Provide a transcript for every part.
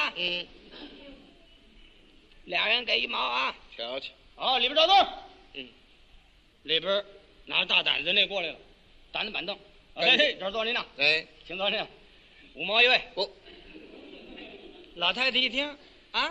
吧？ 嗯， 俩人给1毛啊。 瞧瞧。 好，里边找座。 嗯， 里边拿着大胆子那过来了，担着板凳。哎，这儿坐您呢。 哎， 请坐您。5毛一位。 不， 老太太一听啊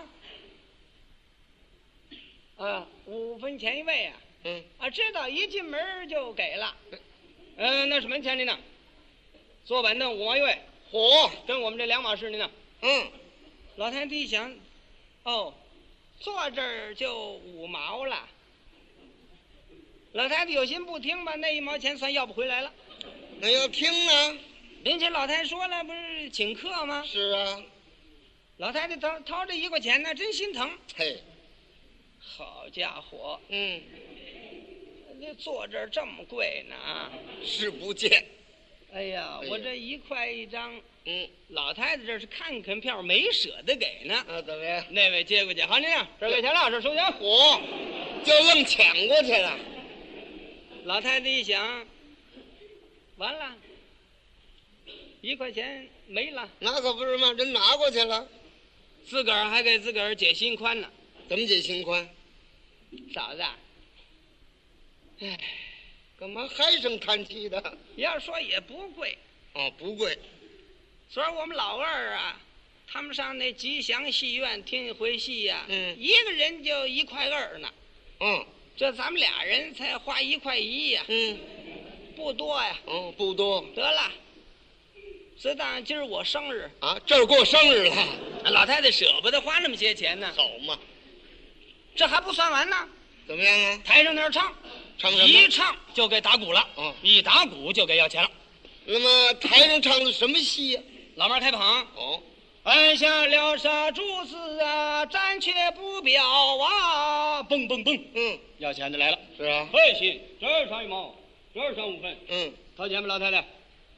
，5分钱一位啊。 嗯知道一进门就给了。那是门前您呢。坐板凳5毛一位。 嚯， 跟我们这2码事您呢。 嗯， 老太太一想，哦，坐这儿就5毛了。老太太有心不听吧，那1毛钱算要不回来了。 那要听呢？ 并且老太太说了，不是请客吗？ 是啊。 老太太掏这1块钱呢，真心疼。 嘿， 好家伙， 嗯， 这坐这儿这么贵呢啊！ 是不见。 哎呀，我这1块1张。 嗯， 老太太这是看看票，没舍得给呢。 怎么样？ 那位接过去，好，您这这给钱了，这收钱。 嚯，就愣抢过去了。 老太太一想，完了，1块钱没了。 那可不是嘛，人拿过去了。 自个儿还给自个儿解心宽呢。 怎么解心宽？ 嫂子，哎， 干嘛唉声叹气的？ 要说也不贵。 哦，不贵。 昨儿我们老二啊，他们上那吉祥戏院听一回戏呀，一个人就1块2呢。这咱们俩人才花1块1呀。不多呀。 不多。 得了，这当今儿我生日啊，这儿过生日了。 老太太舍不得花那么些钱呢。 好嘛， 这还不算完呢。 怎么样啊？ 台上那儿唱什么？ 一唱就给打鼓了。一打鼓就给要钱了。 那么台上唱的什么戏呀？ 老妹儿开捧。按下了杀柱子啊，暂且不表啊，蹦蹦蹦。要钱的来了。 是啊。 嘿，行，这儿上1毛，这儿上5分。掏钱吧，老太太。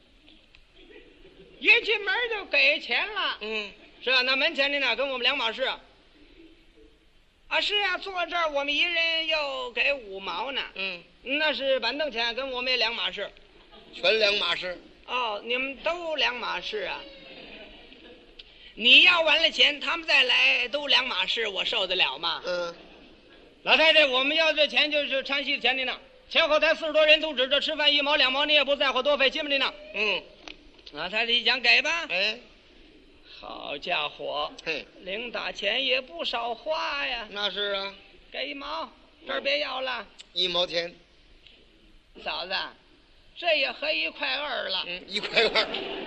一进门就给钱了。是啊，那门前的呢，跟我们2码事啊。是啊，坐这儿我们一人又给5毛呢。那是板凳钱，跟我们也2码事。 全2码事。 你们都2码事啊？你要完了钱，他们再来都2码事，我受得了吗？老太太，我们要这钱就是唱戏的钱的呢。前后台40多人都指着吃饭，1毛2毛你也不在乎，多费心吧你呢？老太太一讲给吧。好家伙，零打钱也不少花呀。 那是啊。 给1毛，这儿别要了。 1毛钱。 嫂子，这也合1块2了。 1块2。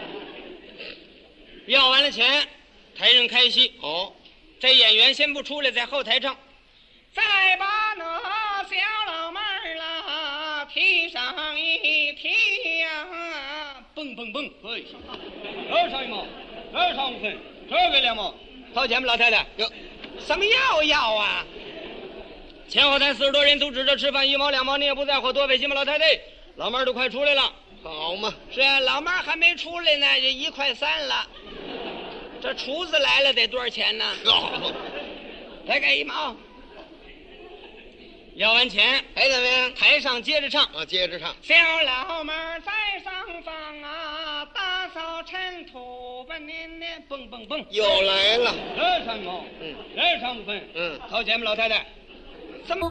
要完了钱，台上开戏。这演员先不出来，在后台唱。再把那小老妹儿啦提上一提呀，蹦蹦蹦，嘿，这儿上1毛，这儿上5分，这儿给2毛，掏钱吧，老太太。什么要啊？前后台40多人都指着吃饭，1毛2毛你也不在乎，多费心吧，老太太。老妹儿都快出来了。 好嘛。 是啊，老妹儿还没出来呢，这1块3了。这厨子来了得多少钱呢？再给1毛。要完钱， 怎么样？ 台上接着唱。 接着唱。 小老妹儿在上方啊，打扫尘土吧，年年蹦蹦蹦。 又来了。 这上1毛，这上5分。掏钱吧，老太太。怎么？